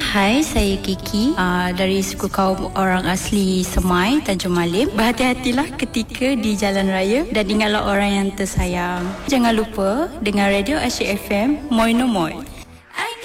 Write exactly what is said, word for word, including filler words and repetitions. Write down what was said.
Hai, saya Kiki uh, dari suku kaum orang asli Semai, Tanjung Malim. Berhati-hatilah ketika di jalan raya dan ingatlah orang yang tersayang. Jangan lupa dengan Radio Asyik F M, Moi No Moi.